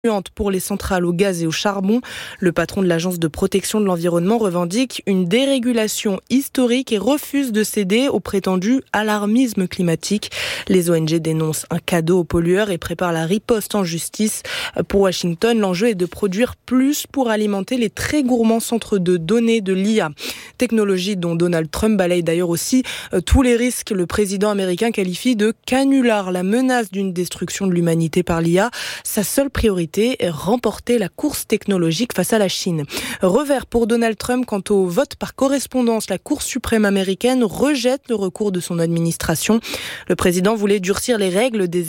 pour les centrales au gaz et au charbon. Le patron de l'Agence de protection de l'environnement revendique une dérégulation historique et refuse de céder au prétendu alarmisme climatique. Les ONG dénoncent un cadeau aux pollueurs et préparent la riposte en justice. Pour Washington, l'enjeu est de produire plus pour alimenter les très gourmands centres de données de l'IA. Technologie dont Donald Trump balaye d'ailleurs aussi tous les risques. Le président américain qualifie de canular la menace d'une destruction de l'humanité par l'IA. Sa seule priorité, remporter la course technologique face à la Chine. Revers pour Donald Trump quant au vote par correspondance. La Cour suprême américaine rejette le recours de son administration. Le président voulait durcir les règles dès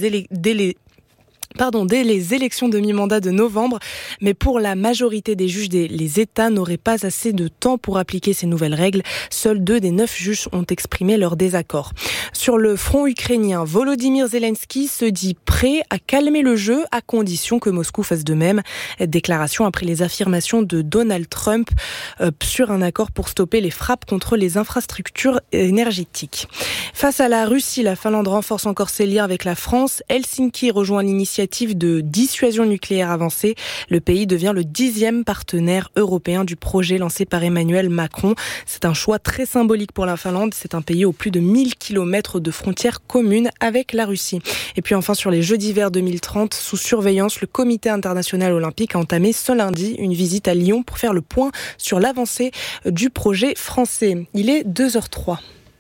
les élections de mi-mandat de novembre, mais pour la majorité des juges, les États n'auraient pas assez de temps pour appliquer ces nouvelles règles. Seuls 2 des 9 juges ont exprimé leur désaccord. Sur le front ukrainien, Volodymyr Zelensky se dit prêt à calmer le jeu à condition que Moscou fasse de même. Déclaration après les affirmations de Donald Trump sur un accord pour stopper les frappes contre les infrastructures énergétiques. Face à la Russie, la Finlande renforce encore ses liens avec la France. Helsinki rejoint l'initiative de dissuasion nucléaire avancée. Le pays devient le 10e partenaire européen du projet lancé par Emmanuel Macron. C'est un choix très symbolique pour la Finlande. C'est un pays aux plus de 1000 km de frontières communes avec la Russie. Et puis enfin, sur les Jeux d'hiver 2030, sous surveillance, le Comité international olympique a entamé ce lundi une visite à Lyon pour faire le point sur l'avancée du projet français. Il est 2h03.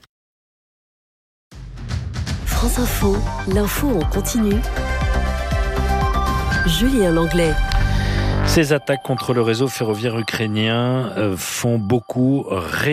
France Info, l'info en continu. Julien Langlais. Ces attaques contre le réseau ferroviaire ukrainien font beaucoup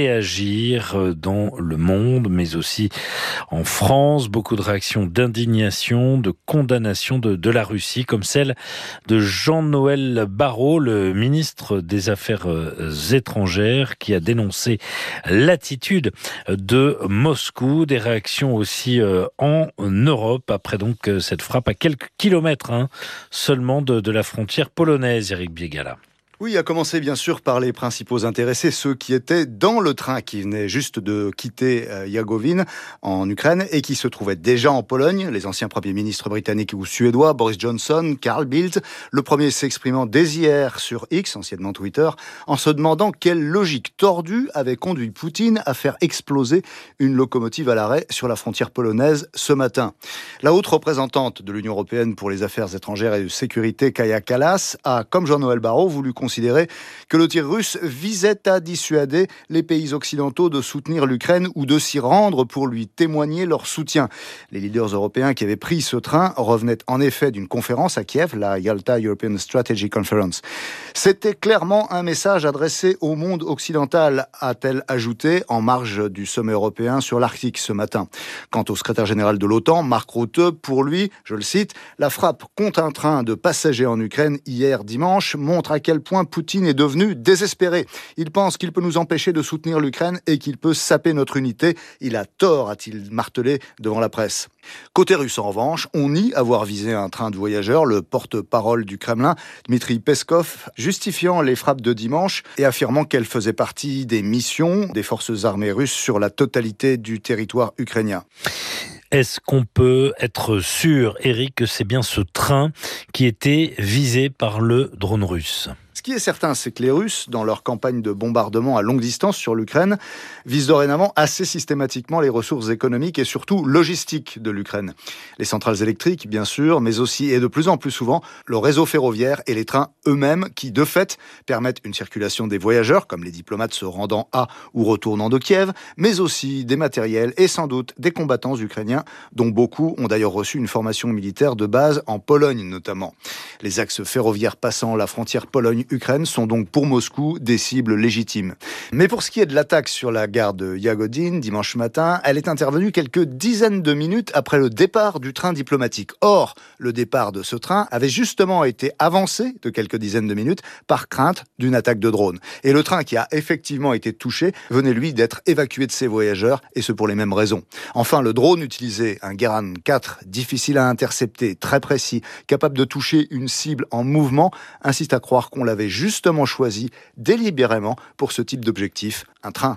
réagir dans le monde, mais aussi en France. Beaucoup de réactions d'indignation, de condamnation de la Russie, comme celle de Jean-Noël Barrot, le ministre des Affaires étrangères, qui a dénoncé l'attitude de Moscou. Des réactions aussi en Europe, après donc cette frappe à quelques kilomètres seulement de la frontière polonaise. Eric Biegala. Oui, à commencer bien sûr par les principaux intéressés, ceux qui étaient dans le train qui venait juste de quitter Iagovine en Ukraine et qui se trouvaient déjà en Pologne, les anciens premiers ministres britanniques ou suédois, Boris Johnson, Carl Bildt, le premier s'exprimant dès hier sur X, anciennement Twitter, en se demandant quelle logique tordue avait conduit Poutine à faire exploser une locomotive à l'arrêt sur la frontière polonaise ce matin. La haute représentante de l'Union européenne pour les affaires étrangères et de sécurité, Kaja Kallas, a, comme Jean-Noël Barrot, voulu considérer que le tir russe visait à dissuader les pays occidentaux de soutenir l'Ukraine ou de s'y rendre pour lui témoigner leur soutien. Les leaders européens qui avaient pris ce train revenaient en effet d'une conférence à Kiev, la Yalta European Strategy Conference. C'était clairement un message adressé au monde occidental, a-t-elle ajouté en marge du sommet européen sur l'Arctique ce matin. Quant au secrétaire général de l'OTAN, Mark Rutte, pour lui, je le cite, la frappe contre un train de passagers en Ukraine hier dimanche montre à quel point Poutine est devenu désespéré. Il pense qu'il peut nous empêcher de soutenir l'Ukraine et qu'il peut saper notre unité. Il a tort, a-t-il martelé devant la presse. Côté russe, en revanche, on nie avoir visé un train de voyageurs. Le porte-parole du Kremlin, Dmitri Peskov, justifiant les frappes de dimanche et affirmant qu'elles faisaient partie des missions des forces armées russes sur la totalité du territoire ukrainien. Est-ce qu'on peut être sûr, Eric, que c'est bien ce train qui était visé par le drone russe ? Ce qui est certain, c'est que les Russes, dans leur campagne de bombardement à longue distance sur l'Ukraine, visent dorénavant assez systématiquement les ressources économiques et surtout logistiques de l'Ukraine. Les centrales électriques, bien sûr, mais aussi, et de plus en plus souvent, le réseau ferroviaire et les trains eux-mêmes qui, de fait, permettent une circulation des voyageurs, comme les diplomates se rendant à ou retournant de Kiev, mais aussi des matériels et sans doute des combattants ukrainiens, dont beaucoup ont d'ailleurs reçu une formation militaire de base en Pologne notamment. Les axes ferroviaires passant la frontière Pologne-Ukraine sont donc pour Moscou des cibles légitimes. Mais pour ce qui est de l'attaque sur la gare de Yagodine dimanche matin, elle est intervenue quelques dizaines de minutes après le départ du train diplomatique. Or, le départ de ce train avait justement été avancé de quelques dizaines de minutes par crainte d'une attaque de drone. Et le train qui a effectivement été touché venait lui d'être évacué de ses voyageurs, et ce pour les mêmes raisons. Enfin, le drone utilisait un Geran 4 difficile à intercepter, très précis, capable de toucher une cible en mouvement, insiste à croire qu'on l'avait justement choisi délibérément pour ce type d'objectif, un train.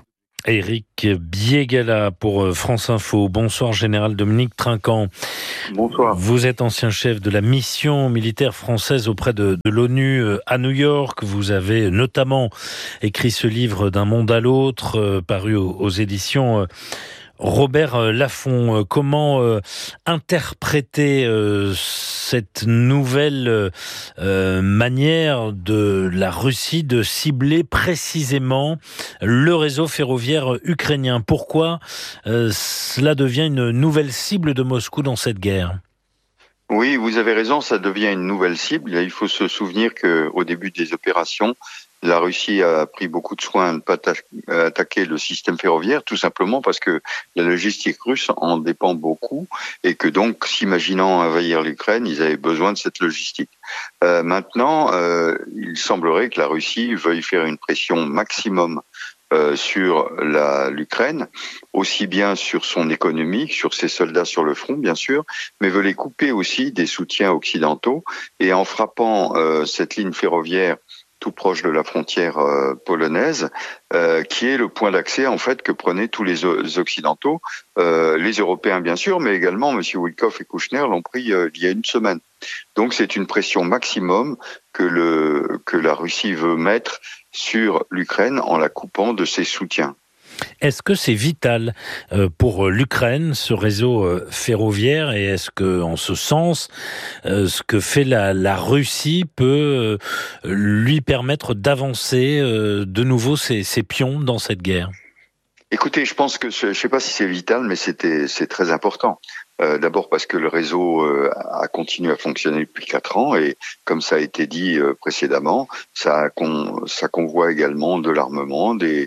Éric Biégala pour France Info. Bonsoir, général Dominique Trinquant. Bonsoir. Vous êtes ancien chef de la mission militaire française auprès de l'ONU à New York. Vous avez notamment écrit ce livre D'un monde à l'autre, paru aux éditions Robert Laffont. Comment interpréter cette nouvelle manière de la Russie de cibler précisément le réseau ferroviaire ukrainien? Pourquoi cela devient une nouvelle cible de Moscou dans cette guerre? Oui, vous avez raison, ça devient une nouvelle cible. Il faut se souvenir qu'au début des opérations, la Russie a pris beaucoup de soin de ne pas attaquer le système ferroviaire, tout simplement parce que la logistique russe en dépend beaucoup et que donc, s'imaginant envahir l'Ukraine, ils avaient besoin de cette logistique. Maintenant, il semblerait que la Russie veuille faire une pression maximum sur l'Ukraine, aussi bien sur son économie, sur ses soldats sur le front, bien sûr, mais veut les couper aussi des soutiens occidentaux. Et en frappant cette ligne ferroviaire tout proche de la frontière polonaise, qui est le point d'accès en fait que prenaient tous les Occidentaux, les Européens bien sûr, mais également M. Witkoff et Kouchner l'ont pris il y a une semaine. Donc c'est une pression maximum que la Russie veut mettre sur l'Ukraine en la coupant de ses soutiens. Est-ce que c'est vital pour l'Ukraine, ce réseau ferroviaire, et est-ce que, en ce sens, ce que fait la Russie peut lui permettre d'avancer de nouveau ses pions dans cette guerre? Écoutez, je pense que, je ne sais pas si c'est vital, mais c'est très important. D'abord parce que le réseau a continué à fonctionner depuis 4 ans et comme ça a été dit précédemment, ça convoie également de l'armement, des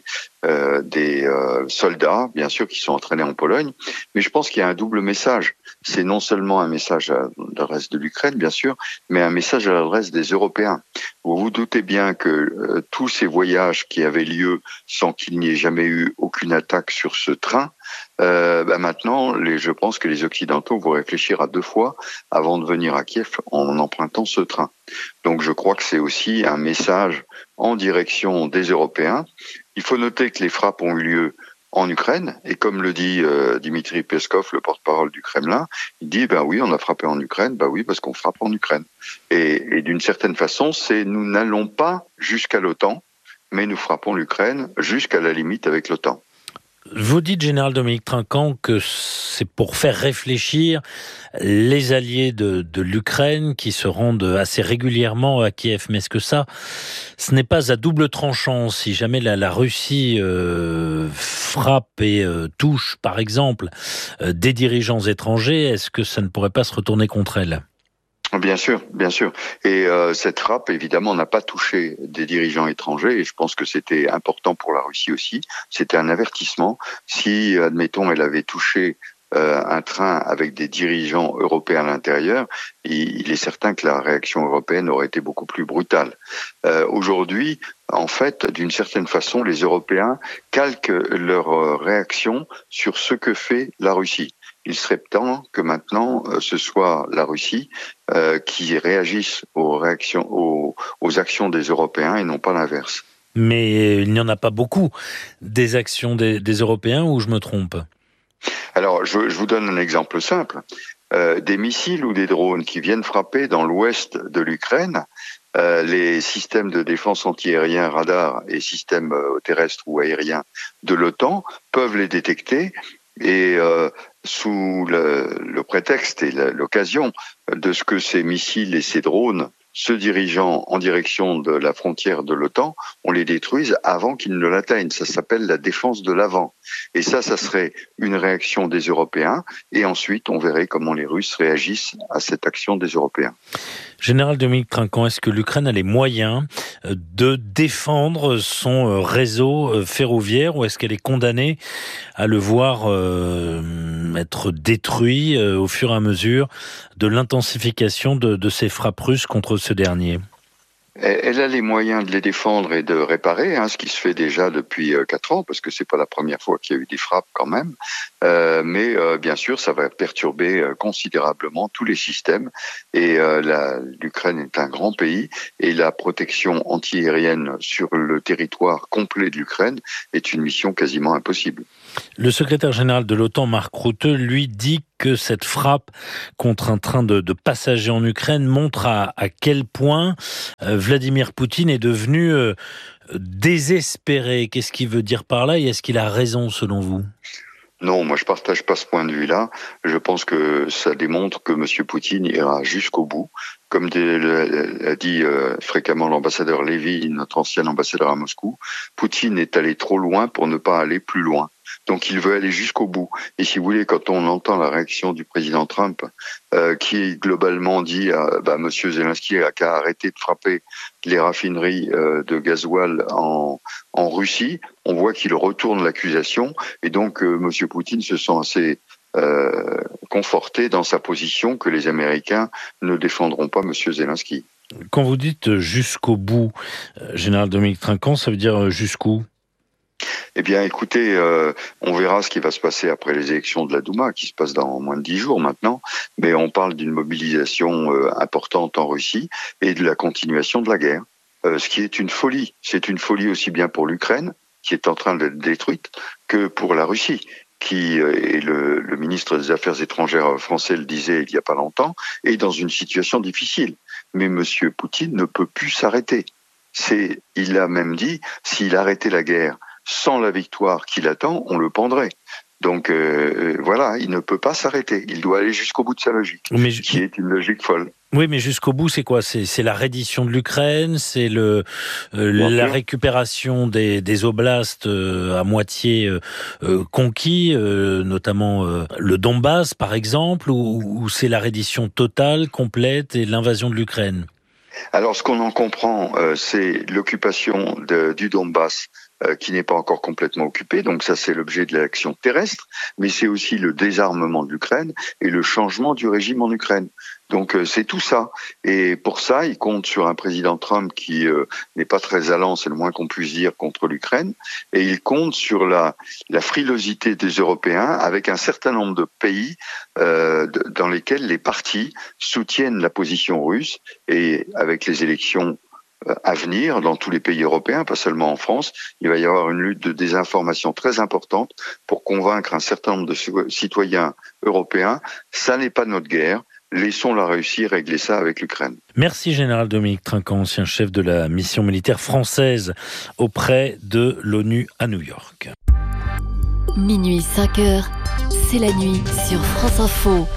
soldats, bien sûr, qui sont entraînés en Pologne. Mais je pense qu'il y a un double message. C'est non seulement un message à l'adresse de l'Ukraine, bien sûr, mais un message à l'adresse des Européens. Vous vous doutez bien que tous ces voyages qui avaient lieu sans qu'il n'y ait jamais eu aucune attaque sur ce train, maintenant, je pense que les Occidentaux vont réfléchir à 2 fois avant de venir à Kiev en empruntant ce train. Donc je crois que c'est aussi un message en direction des Européens. Il faut noter que les frappes ont eu lieu en Ukraine, et comme le dit Dmitri Peskov, le porte-parole du Kremlin, il dit oui, on a frappé en Ukraine, oui, parce qu'on frappe en Ukraine. Et d'une certaine façon, nous n'allons pas jusqu'à l'OTAN, mais nous frappons l'Ukraine jusqu'à la limite avec l'OTAN. Vous dites, général Dominique Trinquant, que c'est pour faire réfléchir les alliés de l'Ukraine qui se rendent assez régulièrement à Kiev. Mais est-ce que ce n'est pas à double tranchant si jamais la Russie frappe et touche, par exemple, des dirigeants étrangers? Est-ce que ça ne pourrait pas se retourner contre elle? Bien sûr, bien sûr. Et cette frappe, évidemment, n'a pas touché des dirigeants étrangers, et je pense que c'était important pour la Russie aussi. C'était un avertissement. Si, admettons, elle avait touché un train avec des dirigeants européens à l'intérieur, il est certain que la réaction européenne aurait été beaucoup plus brutale. Aujourd'hui, en fait, d'une certaine façon, les Européens calquent leur réaction sur ce que fait la Russie. Il serait temps que maintenant ce soit la Russie qui réagisse aux actions des Européens et non pas l'inverse. Mais il n'y en a pas beaucoup des actions des Européens, ou je me trompe? Alors, je vous donne un exemple simple. Des missiles ou des drones qui viennent frapper dans l'ouest de l'Ukraine, les systèmes de défense antiaérien, radar et systèmes terrestres ou aériens de l'OTAN peuvent les détecter. Et sous le prétexte et l'occasion de ce que ces missiles et ces drones se dirigeant en direction de la frontière de l'OTAN, on les détruise avant qu'ils ne l'atteignent. Ça s'appelle la défense de l'avant. Et ça serait une réaction des Européens. Et ensuite, on verrait comment les Russes réagissent à cette action des Européens. Général Dominique Trinquant, est-ce que l'Ukraine a les moyens de défendre son réseau ferroviaire, ou est-ce qu'elle est condamnée à le voir être détruit au fur et à mesure de l'intensification de ces frappes russes contre ce dernier? Elle a les moyens de les défendre et de réparer, ce qui se fait déjà depuis 4 ans, parce que c'est pas la première fois qu'il y a eu des frappes quand même. Mais bien sûr, ça va perturber considérablement tous les systèmes. Et l'Ukraine est un grand pays, et la protection antiaérienne sur le territoire complet de l'Ukraine est une mission quasiment impossible. Le secrétaire général de l'OTAN, Mark Rutte, lui dit que cette frappe contre un train de passagers en Ukraine montre à quel point Vladimir Poutine est devenu désespéré. Qu'est-ce qu'il veut dire par là et est-ce qu'il a raison selon vous ? Non, moi je partage pas ce point de vue-là. Je pense que ça démontre que M. Poutine ira jusqu'au bout. Comme l'a dit fréquemment l'ambassadeur Lévy, notre ancien ambassadeur à Moscou, Poutine est allé trop loin pour ne pas aller plus loin. Donc il veut aller jusqu'au bout. Et si vous voulez, quand on entend la réaction du président Trump, qui globalement dit Monsieur Zelensky a qu'à arrêter de frapper les raffineries de gasoil en Russie, on voit qu'il retourne l'accusation. Et donc Monsieur Poutine se sent assez conforté dans sa position que les Américains ne défendront pas Monsieur Zelensky. Quand vous dites jusqu'au bout, Général Dominique Trinquant, ça veut dire jusqu'où ? Eh bien, écoutez, on verra ce qui va se passer après les élections de la Douma, qui se passent dans moins de 10 jours maintenant. Mais on parle d'une mobilisation importante en Russie et de la continuation de la guerre, ce qui est une folie. C'est une folie aussi bien pour l'Ukraine, qui est en train d'être détruite, que pour la Russie, qui, et le ministre des Affaires étrangères français le disait il n'y a pas longtemps, est dans une situation difficile. Mais M. Poutine ne peut plus s'arrêter. Il a même dit, s'il arrêtait la guerre sans la victoire qu'il attend, on le pendrait. Donc voilà, il ne peut pas s'arrêter. Il doit aller jusqu'au bout de sa logique, qui est une logique folle. Oui, mais jusqu'au bout, c'est quoi ? C'est la reddition de l'Ukraine, c'est la récupération des oblasts à moitié conquis, notamment le Donbass, par exemple, ou c'est la reddition totale, complète et l'invasion de l'Ukraine ? Alors, ce qu'on en comprend, c'est l'occupation du Donbass, qui n'est pas encore complètement occupé, donc ça c'est l'objet de l'action terrestre, mais c'est aussi le désarmement de l'Ukraine et le changement du régime en Ukraine. Donc c'est tout ça, et pour ça il compte sur un président Trump qui n'est pas très allant, c'est le moins qu'on puisse dire, contre l'Ukraine, et il compte sur la frilosité des Européens avec un certain nombre de pays dans lesquels les partis soutiennent la position russe, et avec les élections à venir dans tous les pays européens, pas seulement en France, il va y avoir une lutte de désinformation très importante pour convaincre un certain nombre de citoyens européens, ça n'est pas notre guerre, laissons la Russie régler ça avec l'Ukraine. Merci Général Dominique Trinquant, ancien chef de la mission militaire française auprès de l'ONU à New York. Minuit 5h, c'est la nuit sur France Info.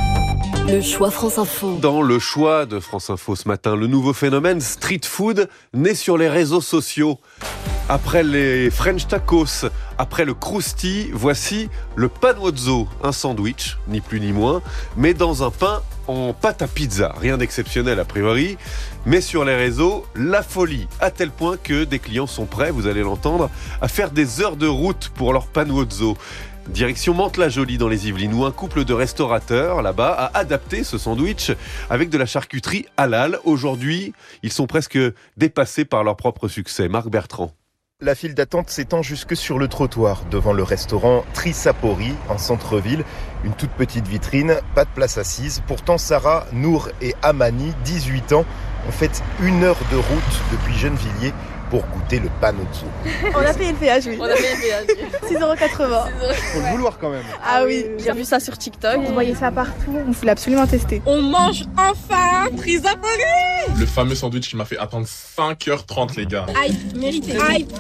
Le choix France Info. Dans le choix de France Info ce matin, le nouveau phénomène street food né sur les réseaux sociaux. Après les French tacos, après le crousti, voici le panozzo, un sandwich, ni plus ni moins, mais dans un pain en pâte à pizza. Rien d'exceptionnel a priori, mais sur les réseaux, la folie, à tel point que des clients sont prêts, vous allez l'entendre, à faire des heures de route pour leur panozzo. Direction Mantes-la-Jolie dans les Yvelines, où un couple de restaurateurs là-bas a adapté ce sandwich avec de la charcuterie halal. Aujourd'hui, ils sont presque dépassés par leur propre succès. Marc Bertrand. La file d'attente s'étend jusque sur le trottoir, devant le restaurant Trisapori, en centre-ville. Une toute petite vitrine, pas de place assise. Pourtant, Sarah, Nour et Amani, 18 ans, ont fait 1 heure de route depuis Gennevilliers pour goûter le panozzo. On a payé le péage, oui. On a payé le péage. 6,80 €. Faut le vouloir quand même. Ah oui, j'ai vu ça sur TikTok. On voyait ça partout, on voulait absolument tester. On mange enfin Trisapori. Le fameux sandwich qui m'a fait attendre 5h30, les gars. Hype, mérité.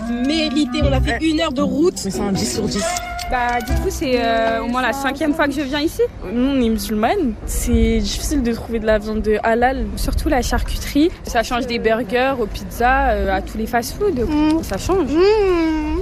On a fait 1 heure de route. Mais c'est un 10 sur 10. Du coup, c'est au moins la 5e fois que je viens ici. Nous, on est musulmanes. C'est difficile de trouver de la viande de halal, surtout la charcuterie. Ça change des burgers aux pizzas, à tous les fast-food. Ça change.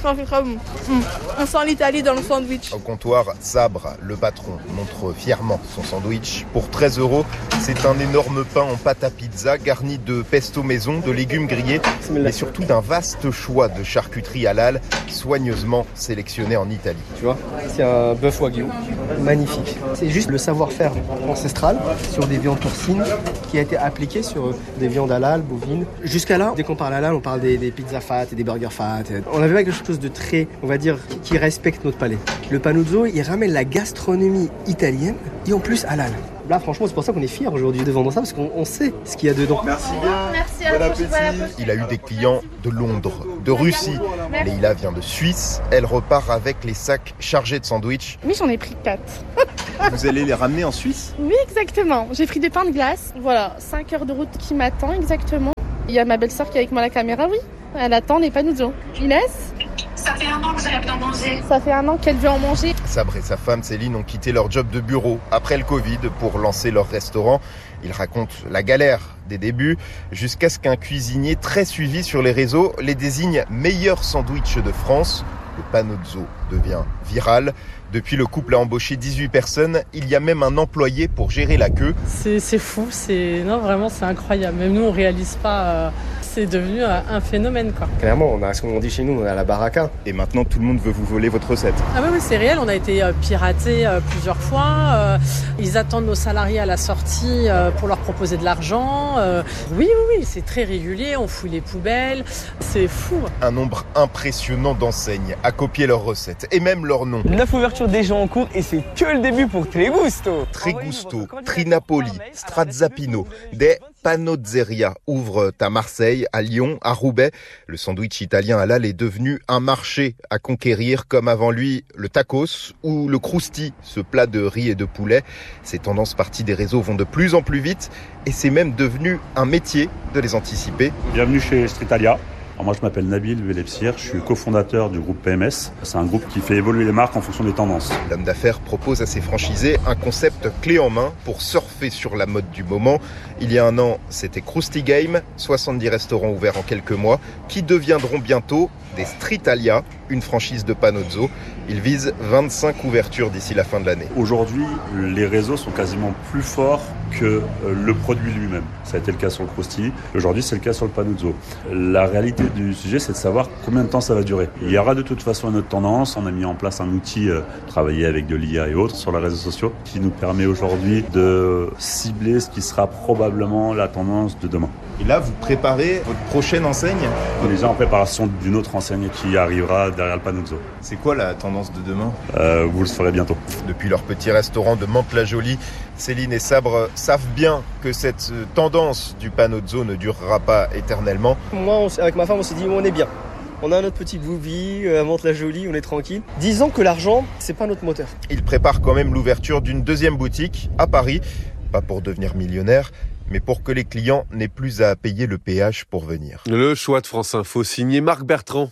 franchement, c'est très bon. On sent l'Italie dans le sandwich. Au comptoir, Sabre, le patron, montre fièrement son sandwich. Pour 13 €, c'est un énorme pain en pâte à pizza garni de pesto maison, de légumes grillés, mais surtout d'un vaste choix de charcuterie halal soigneusement sélectionné en Italie. Tu vois, c'est un bœuf wagyu, magnifique. C'est juste le savoir-faire ancestral sur des viandes porcines qui a été appliqué sur des viandes halal, bovines. Jusqu'à là, dès qu'on parle halal, on parle des pizzas fat et des burgers fat. On avait pas quelque chose de très, on va dire, qui respecte notre palais. Le panuzzo, il ramène la gastronomie italienne et en plus halal. Là, franchement, c'est pour ça qu'on est fiers aujourd'hui de vendre ça, parce qu'on sait ce qu'il y a dedans. Merci bien. Merci à vous. Il a eu des clients de Londres, de Russie. Leïla vient de Suisse. Elle repart avec les sacs chargés de sandwichs. Oui, j'en ai pris 4. Vous allez les ramener en Suisse ? Oui, exactement. J'ai pris des pains de glace. Voilà, 5 heures de route qui m'attend exactement. Il y a ma belle-sœur qui est avec moi à la caméra, oui. Elle attend les panuzzo. Inès ? Ça fait 1 an que vous avez d'en manger. Ça fait 1 an qu'elle veut en manger. Sabre et sa femme Céline ont quitté leur job de bureau après le Covid pour lancer leur restaurant. Ils racontent la galère des débuts jusqu'à ce qu'un cuisinier très suivi sur les réseaux les désigne meilleur sandwich de France. Le panuzzo devient viral. Depuis, le couple a embauché 18 personnes. Il y a même un employé pour gérer la queue. C'est fou, non, vraiment c'est incroyable. Même nous on réalise pas, c'est devenu un phénomène quoi. Clairement, on a ce qu'on dit chez nous, on a la baraka. Et maintenant tout le monde veut vous voler votre recette. Ah oui, c'est réel, on a été piratés plusieurs fois. Ils attendent nos salariés à la sortie pour leur proposer de l'argent. Oui, c'est très régulier, on fouille les poubelles, c'est fou. Un nombre impressionnant d'enseignes a copié leurs recettes et même leurs noms. 9 ouvertures déjà en cours et c'est que le début pour Tregusto. Tregusto, Trinapoli, Strazzapino, des Panozzeria ouvrent à Marseille, à Lyon, à Roubaix. Le sandwich italien halal est devenu un marché à conquérir comme avant lui le tacos ou le crousti, ce plat de riz et de poulet. Ces tendances parties des réseaux vont de plus en plus vite et c'est même devenu un métier de les anticiper. Bienvenue chez Streetalia. Alors moi je m'appelle Nabil Velepsir, je suis cofondateur du groupe PMS. C'est un groupe qui fait évoluer les marques en fonction des tendances. L'homme d'affaires propose à ses franchisés un concept clé en main pour surfer sur la mode du moment. Il y a 1 an, c'était Krusty Game, 70 restaurants ouverts en quelques mois, qui deviendront bientôt des Streetalia, une franchise de panuzzo. Ils visent 25 ouvertures d'ici la fin de l'année. Aujourd'hui, les réseaux sont quasiment plus forts que le produit lui-même. Ça a été le cas sur le Krusty. Aujourd'hui, c'est le cas sur le panuzzo. La réalité du sujet, c'est de savoir combien de temps ça va durer. Il y aura de toute façon une autre tendance. On a mis en place un outil, travaillé avec de l'IA et autres sur les réseaux sociaux, qui nous permet aujourd'hui de cibler ce qui sera probablement la tendance de demain. Et là, vous préparez votre prochaine enseigne ? On est déjà en préparation d'une autre enseigne qui arrivera derrière le panuzzo. C'est quoi la tendance de demain ? Vous le saurez bientôt. Depuis leur petit restaurant de Mantes-la-Jolie, Céline et Sabre savent bien que cette tendance du panuzzo ne durera pas éternellement. Moi, avec ma femme, on s'est dit, on est bien. On a notre petite boubie à Mantes-la-Jolie, on est tranquille. Disons que l'argent, c'est pas notre moteur. Ils préparent quand même l'ouverture d'une deuxième boutique à Paris, pas pour devenir millionnaire, mais pour que les clients n'aient plus à payer le péage pour venir. Le choix de France Info, signé Marc Bertrand.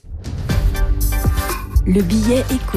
Le billet éco.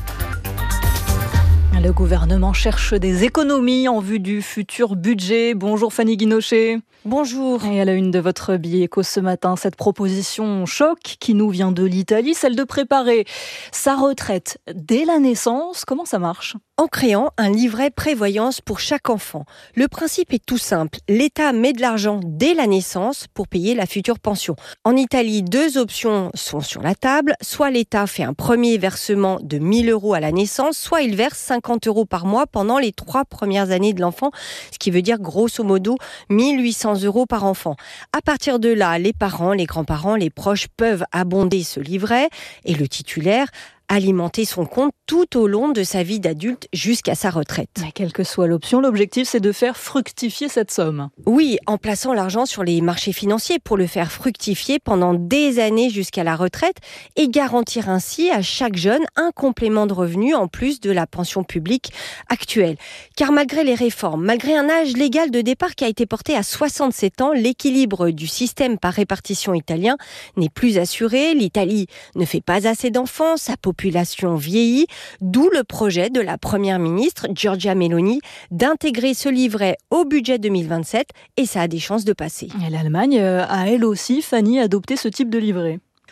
Le gouvernement cherche des économies en vue du futur budget. Bonjour Fanny Guinochet. Bonjour. Et à la une de votre billet éco ce matin, cette proposition choc qui nous vient de l'Italie, celle de préparer sa retraite dès la naissance. Comment ça marche ? En créant un livret prévoyance pour chaque enfant. Le principe est tout simple. L'État met de l'argent dès la naissance pour payer la future pension. En Italie, 2 options sont sur la table. Soit l'État fait un premier versement de 1 000 € à la naissance, soit il verse 50 € par mois pendant les 3 premières années de l'enfant, ce qui veut dire grosso modo 1 800 € par enfant. À partir de là, les parents, les grands-parents, les proches peuvent abonder ce livret et le titulaire alimenter son compte tout au long de sa vie d'adulte jusqu'à sa retraite. Mais quelle que soit l'option, l'objectif c'est de faire fructifier cette somme. Oui, en plaçant l'argent sur les marchés financiers pour le faire fructifier pendant des années jusqu'à la retraite et garantir ainsi à chaque jeune un complément de revenu en plus de la pension publique actuelle. Car malgré les réformes, malgré un âge légal de départ qui a été porté à 67 ans, l'équilibre du système par répartition italien n'est plus assuré. L'Italie ne fait pas assez d'enfants, sa population vieillit, d'où le projet de la première ministre Giorgia Meloni d'intégrer ce livret au budget 2027 et ça a des chances de passer. Et l'Allemagne a elle aussi, Fanny, adopté ce type de livret.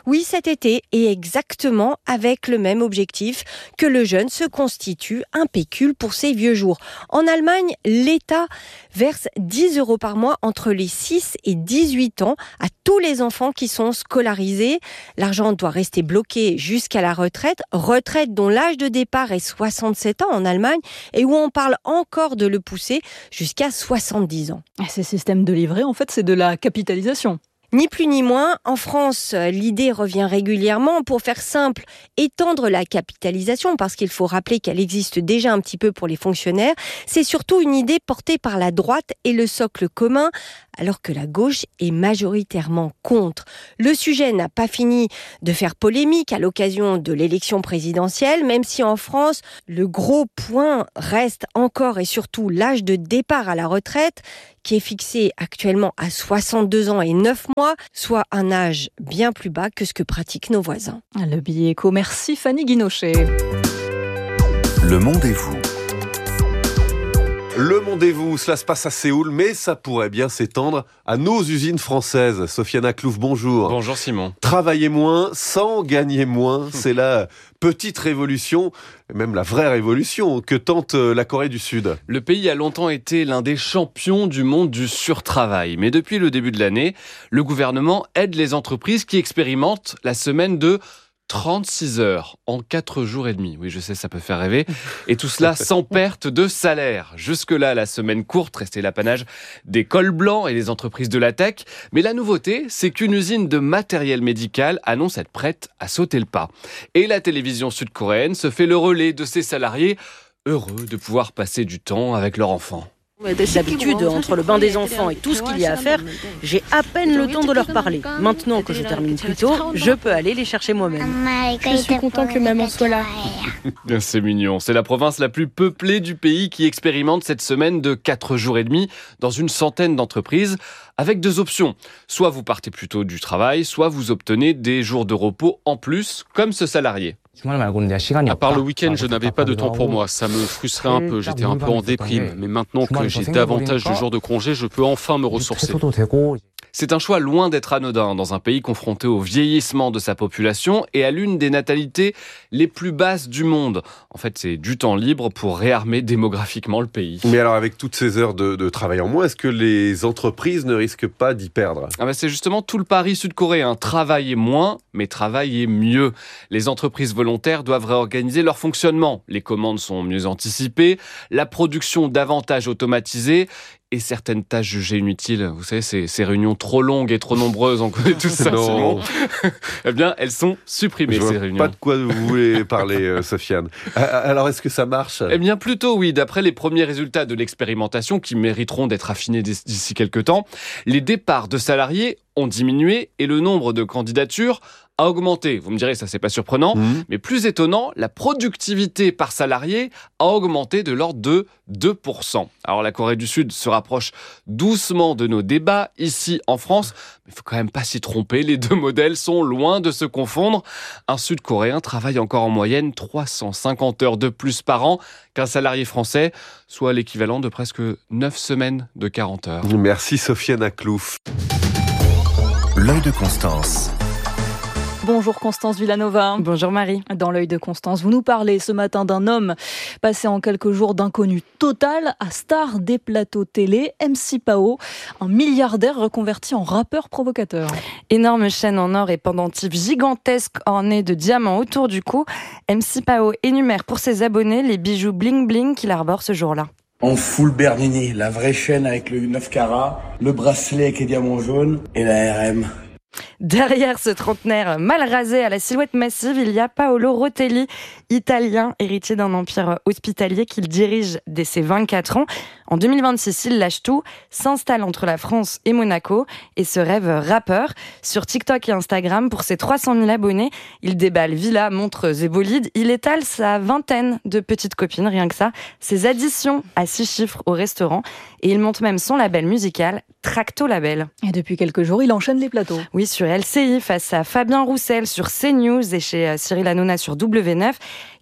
Oui, cet été, et exactement avec le même objectif, que le jeune se constitue un pécule pour ses vieux jours. En Allemagne, l'État verse 10 € par mois entre les 6 et 18 ans à tous les enfants qui sont scolarisés. L'argent doit rester bloqué jusqu'à la retraite dont l'âge de départ est 67 ans en Allemagne et où on parle encore de le pousser jusqu'à 70 ans. Ces systèmes de livret, en fait, c'est de la capitalisation. Ni plus ni moins, en France, l'idée revient régulièrement. Pour faire simple, étendre la capitalisation, parce qu'il faut rappeler qu'elle existe déjà un petit peu pour les fonctionnaires, c'est surtout une idée portée par la droite et le socle commun, alors que la gauche est majoritairement contre. Le sujet n'a pas fini de faire polémique à l'occasion de l'élection présidentielle, même si en France, le gros point reste encore et surtout l'âge de départ à la retraite, qui est fixé actuellement à 62 ans et 9 mois, soit un âge bien plus bas que ce que pratiquent nos voisins. Le billet éco, merci Fanny Guinochet. Le monde est vous. Le monde est vous, cela se passe à Séoul, mais ça pourrait bien s'étendre à nos usines françaises. Sofiane Aklouf, bonjour. Bonjour Simon. Travailler moins sans gagner moins, c'est la petite révolution, même la vraie révolution, que tente la Corée du Sud. Le pays a longtemps été l'un des champions du monde du surtravail. Mais depuis le début de l'année, le gouvernement aide les entreprises qui expérimentent la semaine de 36 heures en 4 jours et demi. Oui, je sais, ça peut faire rêver. Et tout cela sans perte de salaire. Jusque-là, la semaine courte restait l'apanage des cols blancs et des entreprises de la tech. Mais la nouveauté, c'est qu'une usine de matériel médical annonce être prête à sauter le pas. Et la télévision sud-coréenne se fait le relais de ses salariés, heureux de pouvoir passer du temps avec leurs enfants. D'habitude, entre le bain des enfants et tout ce qu'il y a à faire, j'ai à peine le temps de leur parler. Maintenant que je termine plus tôt, je peux aller les chercher moi-même. Je suis content que maman soit là. C'est mignon. C'est la province la plus peuplée du pays qui expérimente cette semaine de 4 jours et demi dans une centaine d'entreprises avec 2 options. Soit vous partez plus tôt du travail, soit vous obtenez des jours de repos en plus, comme ce salarié. À part le week-end, je n'avais pas de temps pour moi. Ça me frustrait un peu, j'étais un peu en déprime. Mais maintenant que j'ai davantage de jours de congé, je peux enfin me ressourcer. C'est un choix loin d'être anodin dans un pays confronté au vieillissement de sa population et à l'une des natalités les plus basses du monde. En fait, c'est du temps libre pour réarmer démographiquement le pays. Mais alors, avec toutes ces heures de travail en moins, est-ce que les entreprises ne risquent pas d'y perdre ? C'est justement tout le pari sud-coréen. Travailler moins, mais travailler mieux. Les entreprises volontaires doivent réorganiser leur fonctionnement. Les commandes sont mieux anticipées, la production davantage automatisée, et certaines tâches jugées inutiles, vous savez, ces réunions trop longues et trop nombreuses, on connaît tout ça, Simon. Eh bien, elles sont supprimées, ces réunions. Pas de quoi vous voulez parler, Sofiane. Alors, est-ce que ça marche ? Eh bien, plutôt oui. D'après les premiers résultats de l'expérimentation, qui mériteront d'être affinés d'ici quelques temps, les départs de salariés ont diminué et le nombre de candidatures a augmenté. Vous me direz, ça c'est pas surprenant, mais plus étonnant, la productivité par salarié a augmenté de l'ordre de 2%. Alors la Corée du Sud se rapproche doucement de nos débats ici en France, mais il faut quand même pas s'y tromper, les deux modèles sont loin de se confondre. Un Sud-Coréen travaille encore en moyenne 350 heures de plus par an qu'un salarié français, soit l'équivalent de presque 9 semaines de 40 heures. Merci Sofiane Aklouf. L'œil de Constance. Bonjour Constance Villanova. Bonjour Marie. Dans l'œil de Constance, vous nous parlez ce matin d'un homme passé en quelques jours d'inconnu total à star des plateaux télé, MC Pao, un milliardaire reconverti en rappeur provocateur. Énorme chaîne en or et pendentif gigantesque ornée de diamants autour du cou, MC Pao énumère pour ses abonnés les bijoux bling bling qu'il arbore ce jour-là. En full Bernini, la vraie chaîne avec le 9 carats, le bracelet avec les diamants jaunes et la RM. Derrière ce trentenaire mal rasé à la silhouette massive, il y a Paolo Rotelli, italien, héritier d'un empire hospitalier qu'il dirige dès ses 24 ans. En 2026, il lâche tout, s'installe entre la France et Monaco et se rêve rappeur. Sur TikTok et Instagram, pour ses 300 000 abonnés, il déballe villas, montres et bolides. Il étale sa vingtaine de petites copines, rien que ça, ses additions à 6 chiffres au restaurant. Et il monte même son label musical, Tracto Label. Et depuis quelques jours, il enchaîne les plateaux. Oui, sur LCI, face à Fabien Roussel sur CNews et chez Cyril Hanouna sur W9.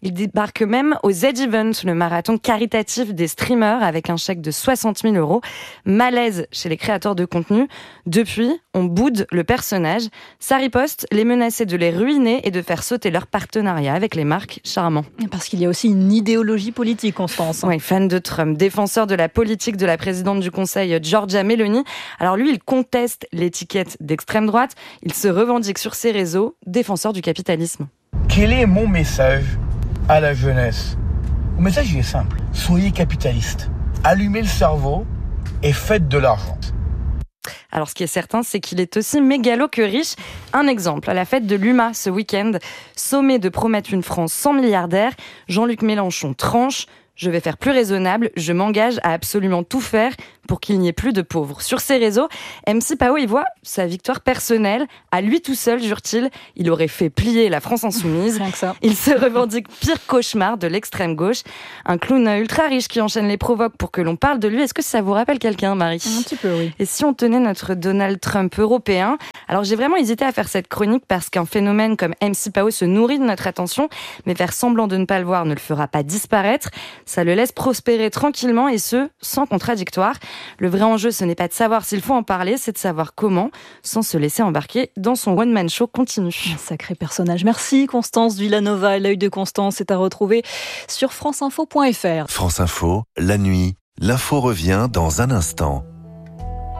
Il débarque même au Z-Event, le marathon caritatif des streamers, avec un chèque de 60 000 €. Malaise chez les créateurs de contenu. Depuis, on boude le personnage. Ça riposte, les menacer de les ruiner et de faire sauter leur partenariat avec les marques. Charmant. Parce qu'il y a aussi une idéologie politique, Constance. Oui, fan de Trump, défenseur de la politique de la présidente du Conseil, Giorgia Meloni. Alors lui, il conteste l'étiquette d'extrême droite. Il se revendique sur ses réseaux, défenseur du capitalisme. Quel est mon message à la jeunesse? Mon message il est simple. Soyez capitaliste. Allumez le cerveau et faites de l'argent. Alors, ce qui est certain, c'est qu'il est aussi mégalo que riche. Un exemple, à la fête de l'UMA ce week-end, sommé de promettre une France sans milliardaires, Jean-Luc Mélenchon tranche. Je vais faire plus raisonnable, je m'engage à absolument tout faire pour qu'il n'y ait plus de pauvres. Sur ses réseaux, MC Pao y voit sa victoire personnelle. À lui tout seul, jure-t-il, il aurait fait plier la France insoumise. Rien que ça. Il se revendique pire cauchemar de l'extrême gauche. Un clown ultra riche qui enchaîne les provoques pour que l'on parle de lui. Est-ce que ça vous rappelle quelqu'un, Marie? Un petit peu, oui. Et si on tenait notre Donald Trump européen? Alors j'ai vraiment hésité à faire cette chronique parce qu'un phénomène comme MC Pao se nourrit de notre attention, mais faire semblant de ne pas le voir ne le fera pas disparaître. Ça le laisse prospérer tranquillement et ce, sans contradictoire. Le vrai enjeu, ce n'est pas de savoir s'il faut en parler, c'est de savoir comment, sans se laisser embarquer dans son one-man show continu. Un sacré personnage. Merci Constance Villanova. L'œil de Constance est à retrouver sur franceinfo.fr. France Info, la nuit, l'info revient dans un instant.